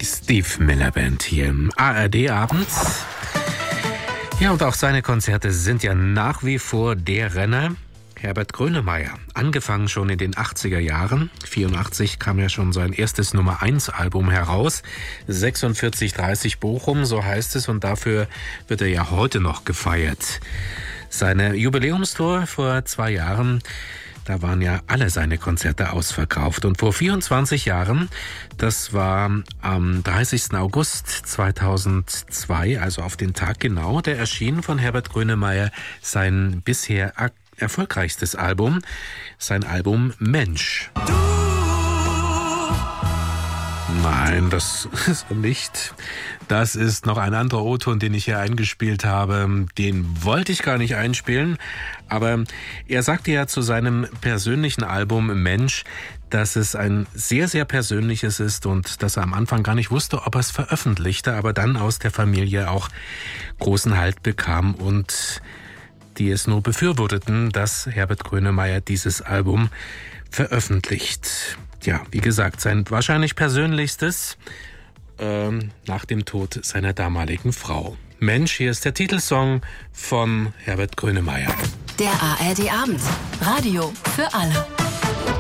Steve Miller Band hier im ARD-Abend. Ja, und auch seine Konzerte sind ja nach wie vor der Renner. Herbert Grönemeyer, angefangen schon in den 80er Jahren. 84 kam ja schon sein erstes Nummer-1-Album heraus. 4630 Bochum, so heißt es, und dafür wird er ja heute noch gefeiert. Seine Jubiläumstour vor 2 Jahren, da waren ja alle seine Konzerte ausverkauft. Und vor 24 Jahren, das war am 30. August 2002, also auf den Tag genau, da erschien von Herbert Grönemeyer sein bisher erfolgreichstes Album, sein Album Mensch. Nein, das ist nicht. Das ist noch ein anderer O-Ton, den ich hier eingespielt habe. Den wollte ich gar nicht einspielen, aber er sagte ja zu seinem persönlichen Album Mensch, dass es ein sehr, sehr persönliches ist und dass er am Anfang gar nicht wusste, ob er es veröffentlichte, aber dann aus der Familie auch großen Halt bekam und die es nur befürworteten, dass Herbert Grönemeyer dieses Album veröffentlicht. Ja, wie gesagt, sein wahrscheinlich persönlichstes nach dem Tod seiner damaligen Frau. Mensch, hier ist der Titelsong von Herbert Grönemeyer. Der ARD-Abend. Radio für alle.